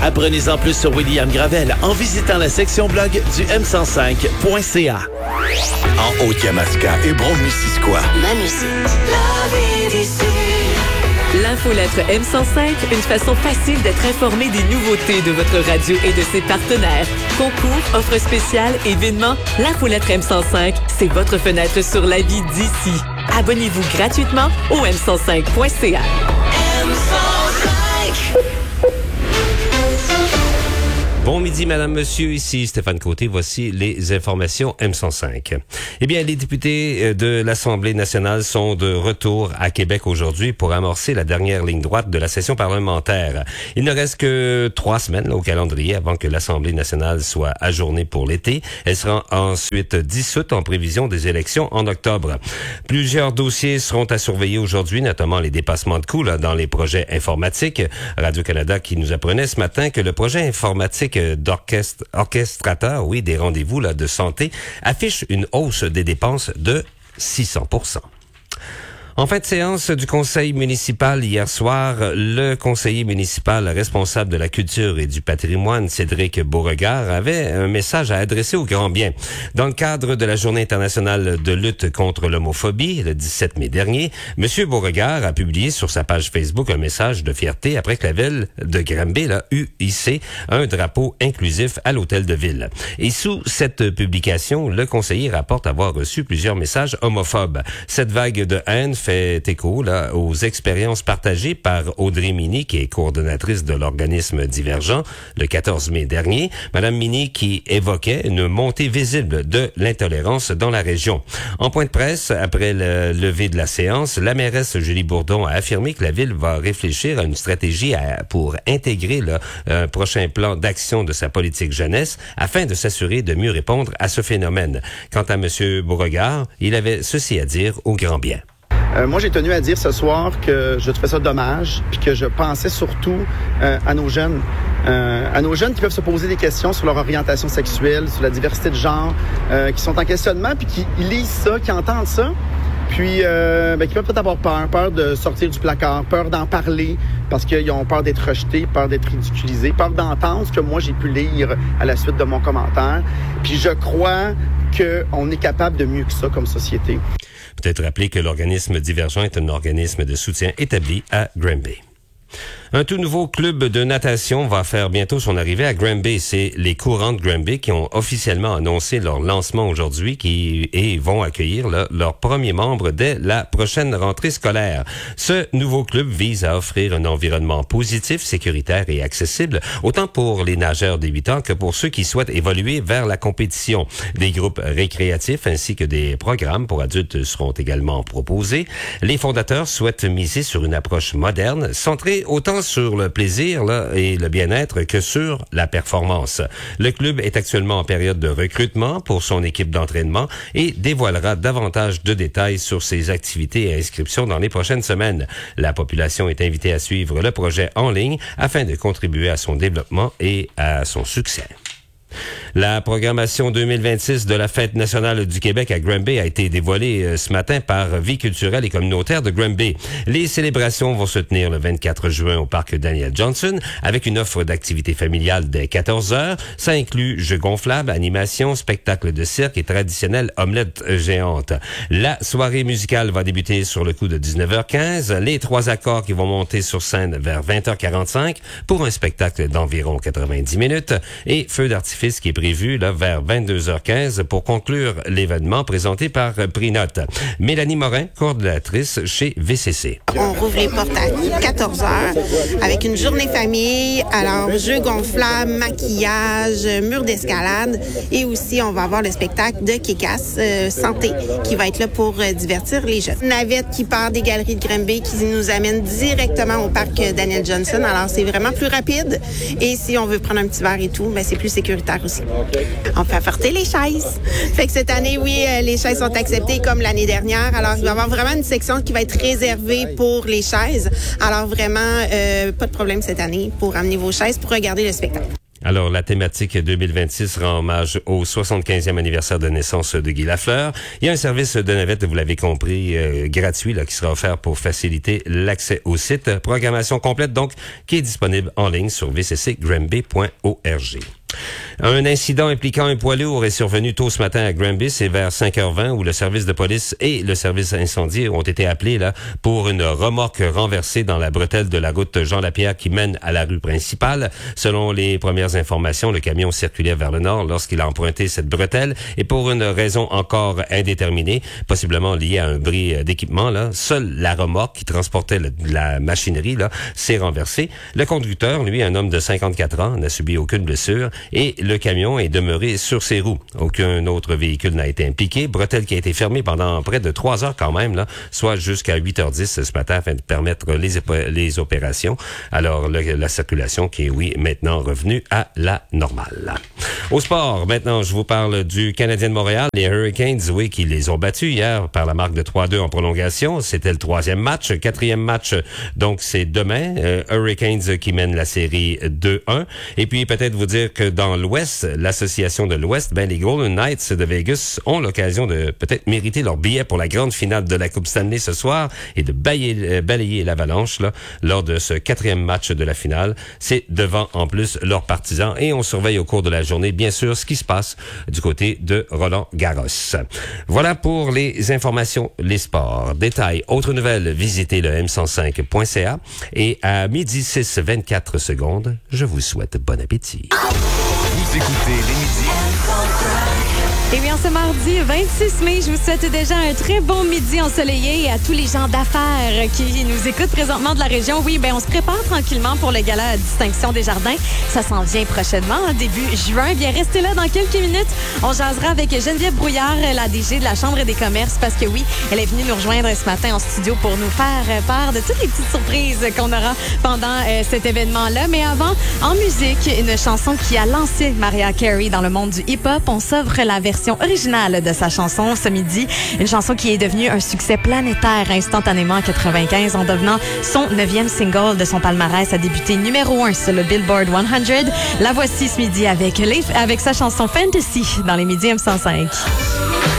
Apprenez-en plus sur William Gravel en visitant la section blog du m105.ca. En Haute-Yamaska et Brome-Missisquoi. Ma musique. La vie d'ici. L'infolettre M105, une façon facile d'être informé des nouveautés de votre radio et de ses partenaires. Concours, offres spéciales, événements, l'infolettre M105, c'est votre fenêtre sur la vie d'ici. Abonnez-vous gratuitement au m105.ca. Bon midi, madame, monsieur. Ici Stéphane Côté. Voici les informations M105. Eh bien, les députés de l'Assemblée nationale sont de retour à Québec aujourd'hui pour amorcer la dernière ligne droite de la session parlementaire. Il ne reste que 3 semaines au calendrier avant que l'Assemblée nationale soit ajournée pour l'été. Elle sera ensuite dissoute en prévision des élections en octobre. Plusieurs dossiers seront à surveiller aujourd'hui, notamment les dépassements de coûts dans les projets informatiques. Radio-Canada qui nous apprenait ce matin que le projet informatique d'orchestrateur, des rendez-vous de santé, affiche une hausse des dépenses de 600%. En fin de séance du conseil municipal hier soir, le conseiller municipal responsable de la culture et du patrimoine, Cédric Beauregard, avait un message à adresser au grand bien. Dans le cadre de la Journée internationale de lutte contre l'homophobie, le 17 mai dernier, M. Beauregard a publié sur sa page Facebook un message de fierté après que la ville de Granby eut hissé un drapeau inclusif à l'hôtel de ville. Et sous cette publication, le conseiller rapporte avoir reçu plusieurs messages homophobes. Cette vague de haine fait écho aux expériences partagées par Audrey Mini, qui est coordonnatrice de l'organisme Divergent, le 14 mai dernier. Madame Mini qui évoquait une montée visible de l'intolérance dans la région. En point de presse, après le lever de la séance, la mairesse Julie Bourdon a affirmé que la ville va réfléchir à une stratégie pour intégrer un prochain plan d'action de sa politique jeunesse afin de s'assurer de mieux répondre à ce phénomène. Quant à M. Beauregard, il avait ceci à dire au grand bien. Moi, j'ai tenu à dire ce soir que je trouvais ça dommage, puis que je pensais surtout à nos jeunes qui peuvent se poser des questions sur leur orientation sexuelle, sur la diversité de genre, qui sont en questionnement, puis qui lisent ça, qui entendent ça, puis qui peuvent peut-être avoir peur de sortir du placard, peur d'en parler, parce qu'ils ont peur d'être rejetés, peur d'être ridiculisés, peur d'entendre ce que moi j'ai pu lire à la suite de mon commentaire. Puis je crois qu'on est capable de mieux que ça comme société. Peut-être rappeler que l'organisme Divergent est un organisme de soutien établi à Granby. Un tout nouveau club de natation va faire bientôt son arrivée à Granby. C'est les Courants de Granby qui ont officiellement annoncé leur lancement aujourd'hui et vont accueillir leurs premiers membres dès la prochaine rentrée scolaire. Ce nouveau club vise à offrir un environnement positif, sécuritaire et accessible, autant pour les nageurs des 8 ans que pour ceux qui souhaitent évoluer vers la compétition. Des groupes récréatifs ainsi que des programmes pour adultes seront également proposés. Les fondateurs souhaitent miser sur une approche moderne, centrée autant sur le plaisir et le bien-être que sur la performance. Le club est actuellement en période de recrutement pour son équipe d'entraînement et dévoilera davantage de détails sur ses activités et inscriptions dans les prochaines semaines. La population est invitée à suivre le projet en ligne afin de contribuer à son développement et à son succès. La programmation 2026 de la Fête nationale du Québec à Granby a été dévoilée ce matin par Vie culturelle et communautaire de Granby. Les célébrations vont se tenir le 24 juin au parc Daniel Johnson avec une offre d'activités familiales dès 14h. Ça inclut jeux gonflables, animations, spectacles de cirque et traditionnelle omelette géante. La soirée musicale va débuter sur le coup de 19h15. Les 3 accords qui vont monter sur scène vers 20h45 pour un spectacle d'environ 90 minutes et feu d'artifice qui est prévu vers 22h15 pour conclure l'événement présenté par Prinote. Mélanie Morin, coordonnatrice chez VCC. On rouvre les portes à 14h avec une journée famille, alors jeux gonflables, maquillage, murs d'escalade et aussi on va avoir le spectacle de Kick-Ass Santé qui va être là pour divertir les jeunes. Une navette qui part des galeries de Granby qui nous amène directement au parc Daniel Johnson, alors c'est vraiment plus rapide et si on veut prendre un petit verre et tout, c'est plus sécuritaire aussi. On peut apporter les chaises. Fait que cette année, oui, les chaises sont acceptées comme l'année dernière. Alors, il va y avoir vraiment une section qui va être réservée pour les chaises. Alors, vraiment, pas de problème cette année pour amener vos chaises pour regarder le spectacle. Alors, la thématique 2026 rend hommage au 75e anniversaire de naissance de Guy Lafleur. Il y a un service de navette, vous l'avez compris, gratuit, là, qui sera offert pour faciliter l'accès au site. Programmation complète, donc, qui est disponible en ligne sur vccgranby.org. Un incident impliquant un poids lourd est survenu tôt ce matin à Granby, c'est vers 5h20 où le service de police et le service incendie ont été appelés là pour une remorque renversée dans la bretelle de la route Jean-Lapierre qui mène à la rue principale. Selon les premières informations, le camion circulait vers le nord lorsqu'il a emprunté cette bretelle et pour une raison encore indéterminée, possiblement liée à un bris d'équipement, là, seule la remorque qui transportait la machinerie là s'est renversée. Le conducteur, lui, un homme de 54 ans, n'a subi aucune blessure et le camion est demeuré sur ses roues. Aucun autre véhicule n'a été impliqué. Bretelle qui a été fermée pendant près de 3 heures quand même, là, soit jusqu'à 8h10 ce matin afin de permettre les opérations. Alors, la circulation qui est, oui, maintenant revenue à la normale. Au sport, maintenant, je vous parle du Canadien de Montréal, les Hurricanes, oui, qui les ont battus hier par la marque de 3-2 en prolongation. C'était le 3e match. 4e match, donc c'est demain. Hurricanes qui mène la série 2-1. Et puis, peut-être vous dire que dans l'Ouest, l'association de l'Ouest, les Golden Knights de Vegas ont l'occasion de peut-être mériter leur billet pour la grande finale de la Coupe Stanley ce soir et de balayer l'Avalanche là, lors de ce 4e match de la finale. C'est devant en plus leurs partisans et on surveille au cours de la journée, bien sûr, ce qui se passe du côté de Roland-Garros. Voilà pour les informations, les sports. Détails, autres nouvelles, visitez le m105.ca et à 12h24, je vous souhaite bon appétit. Vous écoutez les midis. Eh bien, ce mardi 26 mai, je vous souhaite déjà un très bon midi ensoleillé et à tous les gens d'affaires qui nous écoutent présentement de la région. Oui, on se prépare tranquillement pour le gala à Distinction des Jardins. Ça s'en vient prochainement, début juin. Bien, restez là dans quelques minutes. On jasera avec Geneviève Brouillard, la DG de la Chambre des commerces, parce que oui, elle est venue nous rejoindre ce matin en studio pour nous faire part de toutes les petites surprises qu'on aura pendant cet événement-là. Mais avant, en musique, une chanson qui a lancé Mariah Carey dans le monde du hip-hop. On s'offre la version originale de sa chanson ce midi. Une chanson qui est devenue un succès planétaire instantanément en 95 en devenant son 9e single de son palmarès, a débuté numéro 1 sur le Billboard 100. La voici ce midi avec sa chanson Fantasy dans les midis M105.